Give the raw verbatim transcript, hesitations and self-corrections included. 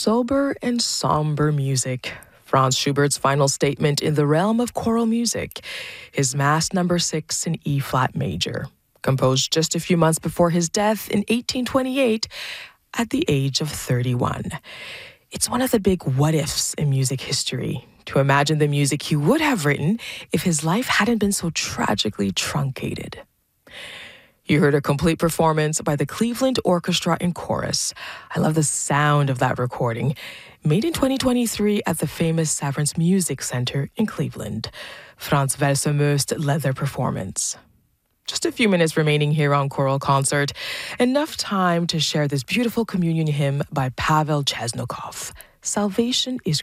sober and somber music. Franz Schubert's final statement in the realm of choral music, his Mass number six in E-flat major, composed just a few months before his death in eighteen twenty-eight at the age of thirty-one. It's one of the big what-ifs in music history, to imagine the music he would have written if his life hadn't been so tragically truncated. You heard a complete performance by the Cleveland Orchestra and Chorus. I love the sound of that recording, made in twenty twenty-three at the famous Severance Music Center in Cleveland. Frans Welser-Möst led their performance. Just a few minutes remaining here on Choral Concert. Enough time to share this beautiful communion hymn by Pavel Chesnokov. Salvation is